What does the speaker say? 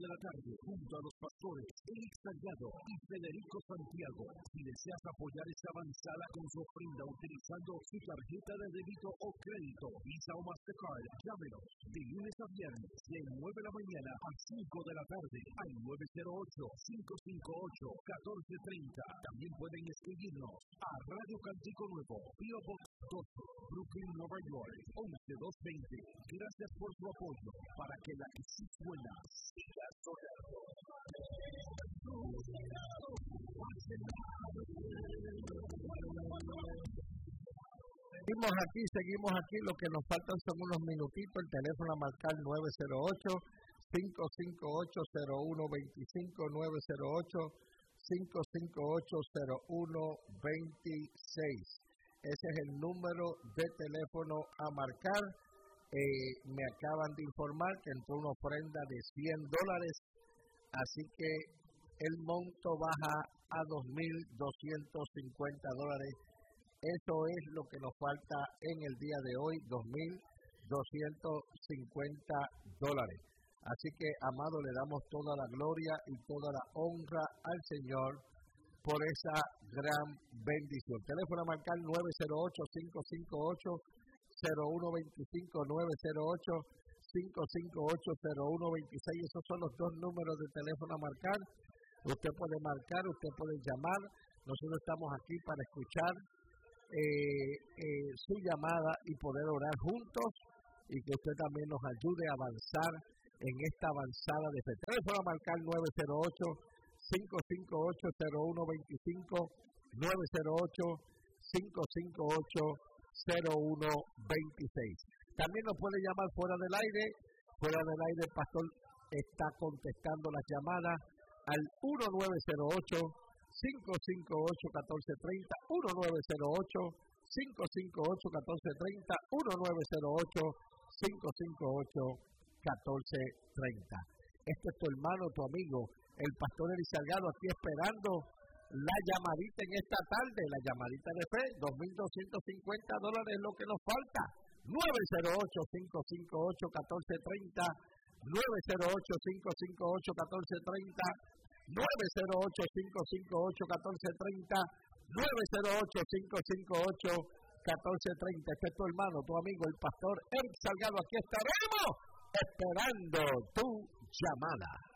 de la tarde, junto a los pastores Eric Salgado y Federico Santiago. Si deseas apoyar esta avanzada con su ofrenda utilizando su tarjeta de débito o crédito, Visa o Mastercard, llámenos de lunes a viernes de 9 de la mañana a 5 de la tarde al 908-558-1430. También pueden escribirnos a Radio Cantico Nuevo, P.O. Box 12, Brooklyn, Nueva York, 11220. Gracias por su apoyo para que la que sí suena siga sonando. Seguimos aquí, lo que nos faltan son unos minutitos. El teléfono a marcar 908-558-0125, 908-558-0126. Ese es el número de teléfono a marcar. Me acaban de informar que entró una ofrenda de $100, así que el monto baja a $2,250. Eso es lo que nos falta en el día de hoy, $2,250. Así que, amado, le damos toda la gloria y toda la honra al Señor por esa gran bendición. Teléfono a marcar 908-558-0125, 908-558-0126. Esos son los dos números de teléfono a marcar. Usted puede marcar, usted puede llamar. Nosotros estamos aquí para escuchar su llamada y poder orar juntos, y que usted también nos ayude a avanzar en esta avanzada de fe. Teléfono a marcar 908-558-0125, 908-558-0126. También nos puede llamar fuera del aire. Fuera del aire el pastor está contestando las llamadas al 1908-558-1430, 1908-558-1430, 1908-558-1430. Este es tu hermano, tu amigo, el pastor Eric Salgado, aquí esperando la llamadita en esta tarde, la llamadita de fe. $2,250 es lo que nos falta. 908-558-1430, 908-558-1430, 908-558-1430, 908-558-1430. Este es tu hermano, tu amigo, el pastor Eric Salgado. Aquí estaremos esperando tu llamada.